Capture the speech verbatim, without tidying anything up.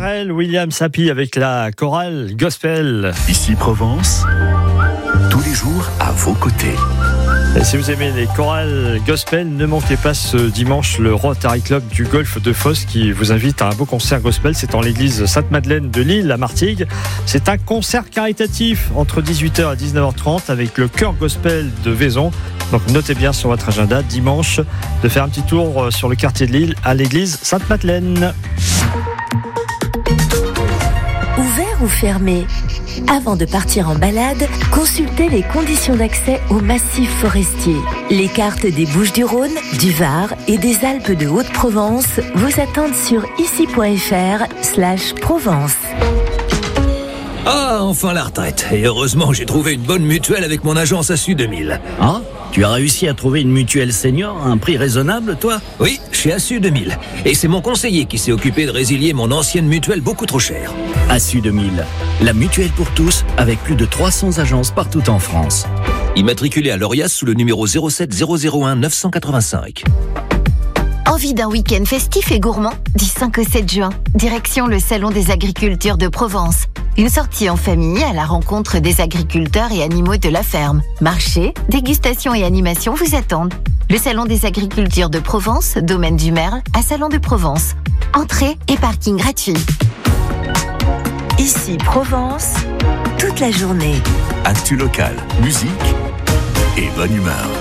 Pharrell Williams Happy avec la chorale gospel. Ici Provence, tous les jours à vos côtés. Et si vous aimez les chorales gospel, ne manquez pas ce dimanche le Rotary Club du Golfe de Fos qui vous invite à un beau concert gospel. C'est en l'église Sainte-Madeleine de Lille à Martigues. C'est un concert caritatif entre dix-huit heures et dix-neuf heures trente avec le chœur gospel de Vaison. Donc notez bien sur votre agenda dimanche de faire un petit tour sur le quartier de Lille à l'église Sainte-Madeleine. Ouvert ou fermé ? Avant de partir en balade, consultez les conditions d'accès au massif forestier. Les cartes des Bouches-du-Rhône, du Var et des Alpes de Haute-Provence vous attendent sur ici.fr slash Provence. Ah, enfin la retraite. Et heureusement, j'ai trouvé une bonne mutuelle avec mon agence A S U deux mille. Ah, tu as réussi à trouver une mutuelle senior à un prix raisonnable, toi ? Oui, chez A S U deux mille. Et c'est mon conseiller qui s'est occupé de résilier mon ancienne mutuelle beaucoup trop chère. A S U deux mille, la mutuelle pour tous, avec plus de trois cents agences partout en France. Immatriculé à l'Orias sous le numéro zéro sept zéro zéro un neuf cent quatre-vingt-cinq. Envie d'un week-end festif et gourmand ? Du cinq au sept juin, direction le Salon des agricultures de Provence. Une sortie en famille à la rencontre des agriculteurs et animaux de la ferme. Marché, dégustation et animation vous attendent. Le Salon des agricultures de Provence, domaine du Merle, à Salon de Provence. Entrée et parking gratuit. Ici Provence, toute la journée. Actu local, musique et bonne humeur.